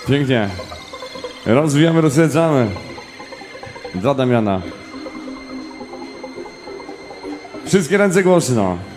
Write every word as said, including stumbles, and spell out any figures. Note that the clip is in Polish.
Pięknie. Rozwijamy, rozsadzamy. Dla Damiana. Wszystkie ręce głośno.